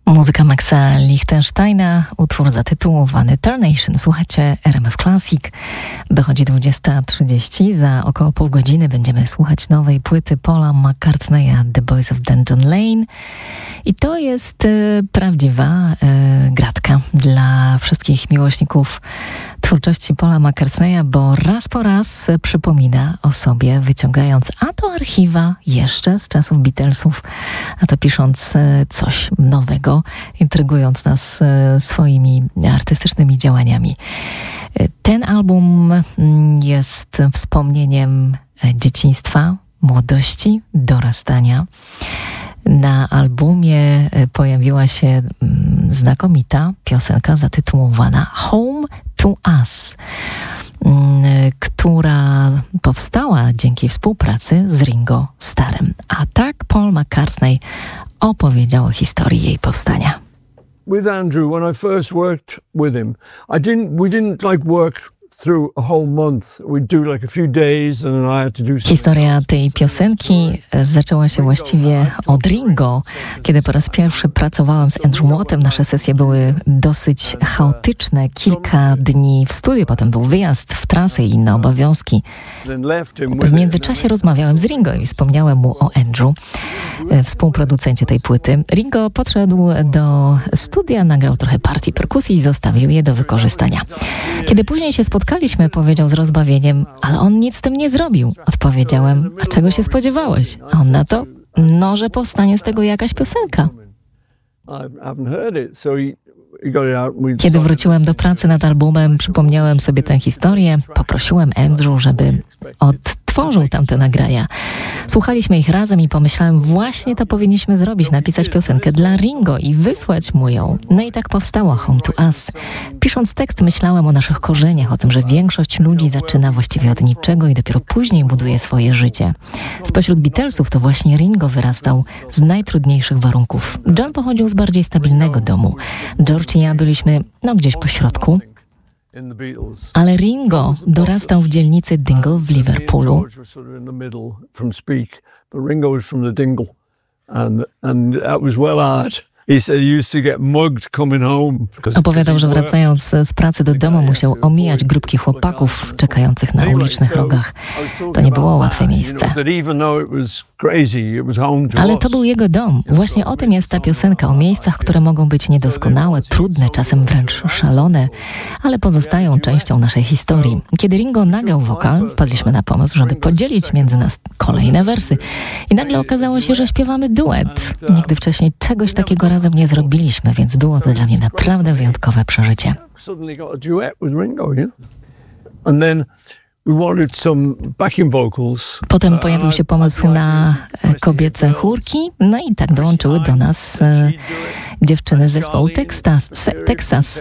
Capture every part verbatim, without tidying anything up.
Muzyka Maxa Lichtensteina, utwór zatytułowany Tarnation. Słuchacie R M F Classic. Dochodzi dwudziesta trzydzieści. Za około pół godziny będziemy słuchać nowej płyty Paula McCartneya, The Boys of Dungeon Lane. I to jest e, prawdziwa e, gratka dla wszystkich miłośników twórczości Paula McCartneya, bo raz po raz przypomina o sobie, wyciągając a to archiwa jeszcze z czasów Beatlesów, a to pisząc e, coś nowego, intrygując nas e, swoimi artystycznymi działaniami. E, ten album jest wspomnieniem dzieciństwa, młodości, dorastania. Na albumie pojawiła się znakomita piosenka zatytułowana Home to Us, która powstała dzięki współpracy z Ringo Starrem. A tak Paul McCartney opowiedział o historii jej powstania. With Andrew, when I first worked with him, I didn't, we didn't like work through a whole month. We'd do like a few days and then I had to do something. Historia tej piosenki zaczęła się właściwie od Ringo. Kiedy po raz pierwszy pracowałam z Andrew Wattem, nasze sesje były dosyć chaotyczne. Kilka dni w studiu, potem był wyjazd w trasę i inne obowiązki. W międzyczasie rozmawiałem z Ringo i wspomniałem mu o Andrew, współproducencie tej płyty. Ringo podszedł do studia, nagrał trochę partii perkusji i zostawił je do wykorzystania. Kiedy później się spotkaliśmy, powiedział z rozbawieniem, ale on nic z tym nie zrobił. Odpowiedziałem, a czego się spodziewałeś? A on na to, no, że powstanie z tego jakaś piosenka. Kiedy wróciłem do pracy nad albumem, przypomniałem sobie tę historię, poprosiłem Andrew, żeby odtworzył tamte nagrania. Słuchaliśmy ich razem i pomyślałem, właśnie to powinniśmy zrobić, napisać piosenkę dla Ringo i wysłać mu ją. No i tak powstała Home to Us. Pisząc tekst, myślałem o naszych korzeniach, o tym, że większość ludzi zaczyna właściwie od niczego i dopiero później buduje swoje życie. Spośród Beatlesów to właśnie Ringo wyrastał z najtrudniejszych warunków. John pochodził z bardziej stabilnego domu. George i ja byliśmy, no, gdzieś po środku. Ale Ringo dorastał w dzielnicy Dingle w Liverpoolu. Opowiadał, że wracając z pracy do domu musiał omijać grupki chłopaków czekających na ulicznych rogach. To nie było łatwe miejsce. Ale to był jego dom. Właśnie o tym jest ta piosenka, o miejscach, które mogą być niedoskonałe, trudne, czasem wręcz szalone, ale pozostają częścią naszej historii. Kiedy Ringo nagrał wokal, wpadliśmy na pomysł, żeby podzielić między nas kolejne wersy. I nagle okazało się, że śpiewamy duet. Nigdy wcześniej czegoś takiego razem nie zrobiliśmy, więc było to dla mnie naprawdę wyjątkowe przeżycie. Potem pojawił się pomysł na kobiece chórki, no i tak dołączyły do nas e, dziewczyny z zespołu Texas. Texas.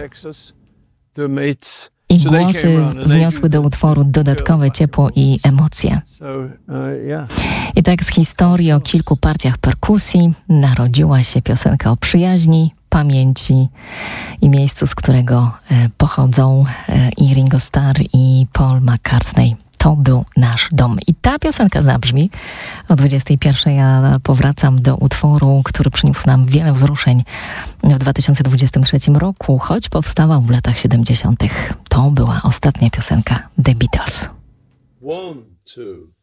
Ich głosy wniosły do utworu dodatkowe ciepło i emocje. I tak z historii o kilku partiach perkusji narodziła się piosenka o przyjaźni, pamięci i miejscu, z którego e, pochodzą e, i Ringo Starr, i Paul McCartney. To był nasz dom. I ta piosenka zabrzmi o dwudziestej pierwszej. Ja powracam do utworu, który przyniósł nam wiele wzruszeń w dwa tysiące dwudziestym trzecim roku, choć powstawał w latach siedemdziesiątych. To była ostatnia piosenka The Beatles. One, two.